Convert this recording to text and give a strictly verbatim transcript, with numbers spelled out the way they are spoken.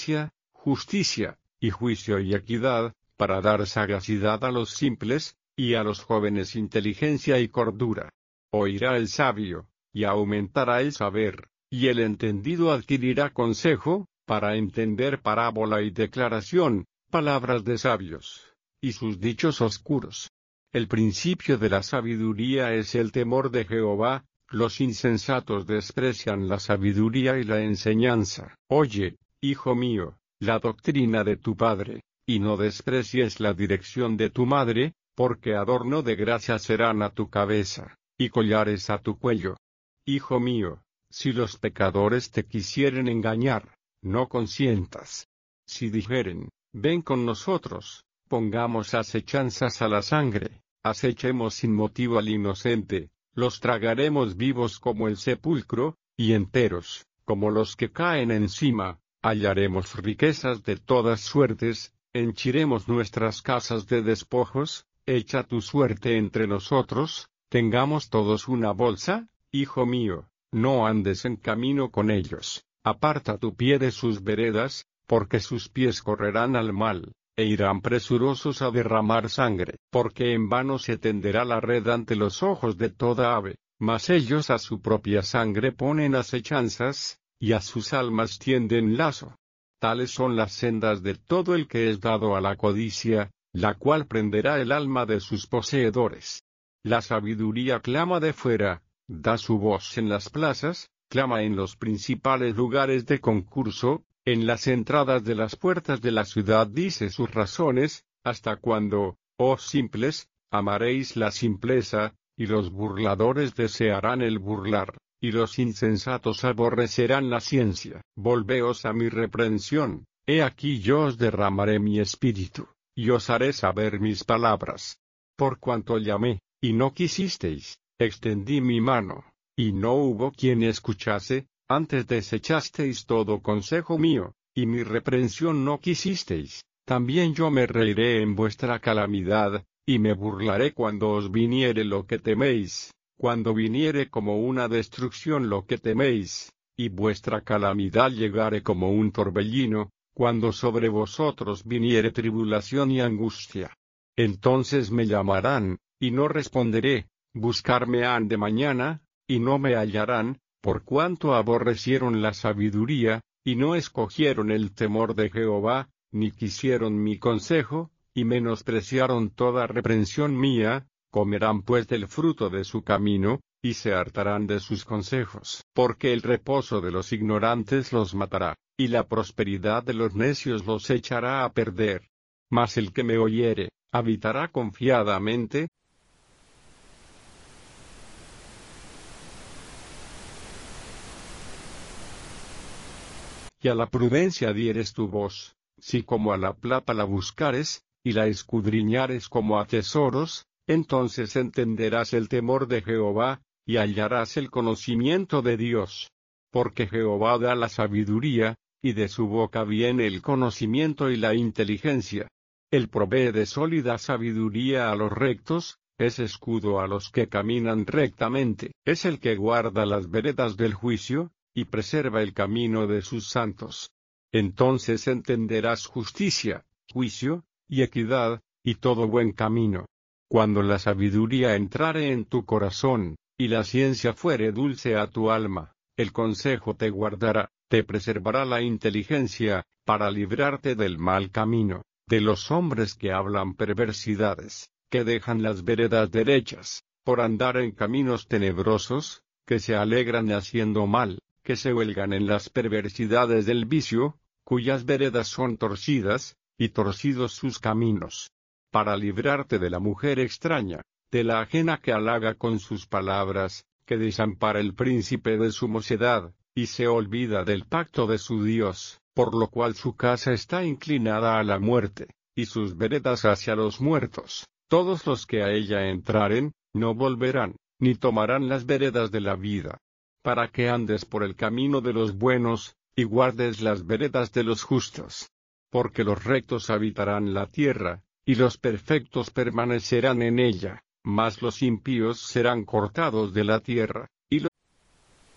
ciencia, justicia, y juicio y equidad, para dar sagacidad a los simples, y a los jóvenes inteligencia y cordura. Oirá el sabio, y aumentará el saber, y el entendido adquirirá consejo, para entender parábola y declaración, palabras de sabios, y sus dichos oscuros. El principio de la sabiduría es el temor de Jehová. Los insensatos desprecian la sabiduría y la enseñanza. Oye, hijo mío, la doctrina de tu padre, y no desprecies la dirección de tu madre, porque adorno de gracia serán a tu cabeza, y collares a tu cuello. Hijo mío, si los pecadores te quisieren engañar, no consientas. Si dijeren, ven con nosotros, pongamos acechanzas a la sangre, acechemos sin motivo al inocente, los tragaremos vivos como el sepulcro, y enteros, como los que caen encima, hallaremos riquezas de todas suertes, henchiremos nuestras casas de despojos, echa tu suerte entre nosotros, tengamos todos una bolsa, hijo mío, no andes en camino con ellos, aparta tu pie de sus veredas, porque sus pies correrán al mal, e irán presurosos a derramar sangre, porque en vano se tenderá la red ante los ojos de toda ave, mas ellos a su propia sangre ponen acechanzas, y a sus almas tienden lazo. Tales son las sendas de todo el que es dado a la codicia, la cual prenderá el alma de sus poseedores. La sabiduría clama de fuera, da su voz en las plazas, clama en los principales lugares de concurso, en las entradas de las puertas de la ciudad dice sus razones, hasta cuando, oh simples, amaréis la simpleza, y los burladores desearán el burlar, y los insensatos aborrecerán la ciencia. Volveos a mi reprensión, he aquí yo os derramaré mi espíritu, y os haré saber mis palabras. Por cuanto llamé, y no quisisteis, extendí mi mano, y no hubo quien escuchase, antes desechasteis todo consejo mío, y mi reprensión no quisisteis, también yo me reiré en vuestra calamidad, y me burlaré cuando os viniere lo que teméis, cuando viniere como una destrucción lo que teméis, y vuestra calamidad llegare como un torbellino, cuando sobre vosotros viniere tribulación y angustia. Entonces me llamarán, y no responderé, buscarme han de mañana, y no me hallarán, por cuanto aborrecieron la sabiduría, y no escogieron el temor de Jehová, ni quisieron mi consejo, y menospreciaron toda reprensión mía, comerán pues del fruto de su camino, y se hartarán de sus consejos. Porque el reposo de los ignorantes los matará, y la prosperidad de los necios los echará a perder. Mas el que me oyere, habitará confiadamente, y a la prudencia dieres tu voz, si como a la plata la buscares, y la escudriñares como a tesoros, entonces entenderás el temor de Jehová, y hallarás el conocimiento de Dios. Porque Jehová da la sabiduría, y de su boca viene el conocimiento y la inteligencia. Él provee de sólida sabiduría a los rectos, es escudo a los que caminan rectamente. Es el que guarda las veredas del juicio, y preserva el camino de sus santos. Entonces entenderás justicia, juicio, y equidad, y todo buen camino. Cuando la sabiduría entrare en tu corazón, y la ciencia fuere dulce a tu alma, el consejo te guardará, te preservará la inteligencia, para librarte del mal camino, de los hombres que hablan perversidades, que dejan las veredas derechas, por andar en caminos tenebrosos, que se alegran haciendo mal, que se huelgan en las perversidades del vicio, cuyas veredas son torcidas, y torcidos sus caminos. Para librarte de la mujer extraña, de la ajena que halaga con sus palabras, que desampara el príncipe de su mocedad, y se olvida del pacto de su Dios, por lo cual su casa está inclinada a la muerte, y sus veredas hacia los muertos. Todos los que a ella entraren, no volverán, ni tomarán las veredas de la vida. Para que andes por el camino de los buenos, y guardes las veredas de los justos. Porque los rectos habitarán la tierra, y los perfectos permanecerán en ella, mas los impíos serán cortados de la tierra.